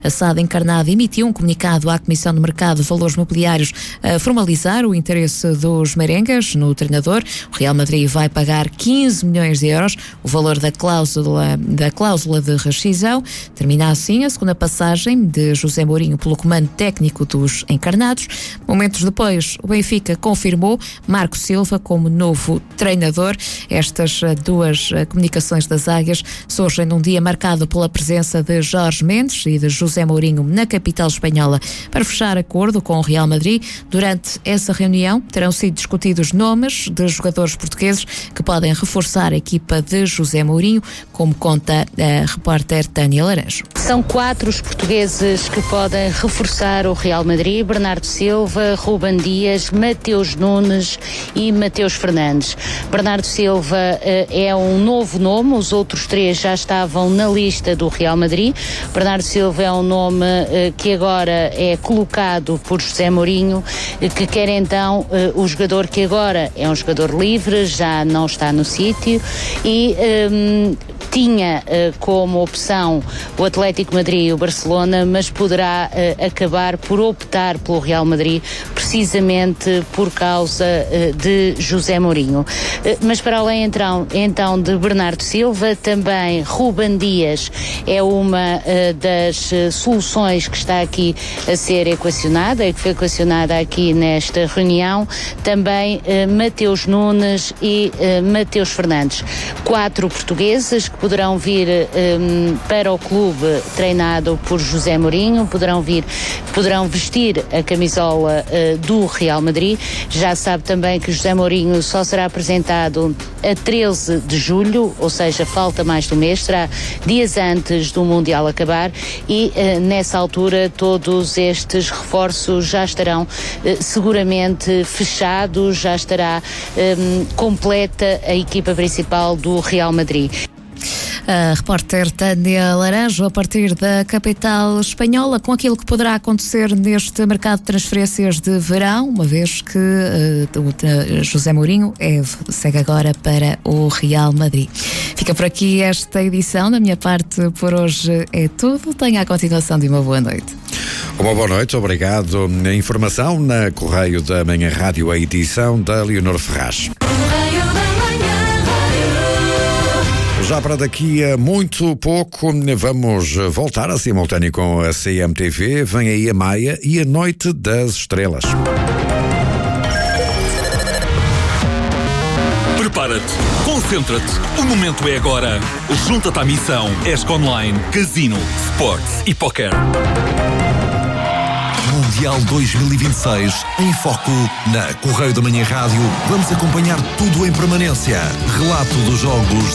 A SAD Encarnado emitiu um comunicado à Comissão de Mercado de Valores Mobiliários a formalizar o interesse dos merengues no treinador. O Real Madrid vai pagar 15 milhões de euros, o valor da cláusula de rescisão. Termina assim a segunda passagem de José Mourinho pelo comando técnico dos Encarnados. Momentos depois, o Benfica confirmou Marco Silva como novo treinador. Estas duas comunicações das Águias surgem num dia marcado pela presença de Jorge Mendes e de José Mourinho na capital espanhola para fechar acordo com o Real Madrid. Durante essa reunião terão sido discutidos nomes de jogadores portugueses que podem reforçar a equipa de José Mourinho, como conta a repórter Tânia Laranjo. São 4 os portugueses que podem reforçar o Real Madrid: Bernardo Silva, Ruben Dias, Mateus Nunes e Mateus Fernandes. Bernardo Silva é um novo nome, os outros 3 já estavam na lista do Real Madrid. Bernardo Silva é um nome que agora é colocado por José Mourinho, que quer então o jogador que agora é um jogador livre, já não está no sítio e tinha como opção o Atlético Madrid e o Barcelona, mas poderá acabar por optar pelo Real Madrid precisamente por causa de José Mourinho. Mas para além então de Bernardo Silva, também Ruben Dias é uma das soluções que está aqui a ser equacionada e que foi equacionada aqui nesta reunião. Também Mateus Nunes e Mateus Fernandes. 4 portugueses que poderão vir para o clube treinado por José Mourinho, poderão vestir a camisola do Real Madrid. Já sabe também que José Mourinho só será apresentado a 13 de julho, ou seja, falta mais de um mês, será dias antes do Mundial acabar e nessa altura todos estes reforços já estarão seguramente fechados, já estará completa a equipa principal do Real Madrid. A repórter Tânia Laranjo, a partir da capital espanhola, com aquilo que poderá acontecer neste mercado de transferências de verão, uma vez que José Mourinho segue agora para o Real Madrid. Fica por aqui esta edição. Da minha parte, por hoje é tudo. Tenha a continuação de uma boa noite. Uma boa noite, obrigado. A informação na Correio da Manhã Rádio, a edição da Leonor Ferraz. Já para daqui a muito pouco vamos voltar a simultâneo com a CMTV. Vem aí a Maia e a Noite das Estrelas. Prepara-te, concentra-te, o momento é agora. Junta-te à missão ESC Online, Casino, Sports e Poker. Mundial 2026 em foco na Correio da Manhã Rádio. Vamos acompanhar tudo em permanência. Relato dos jogos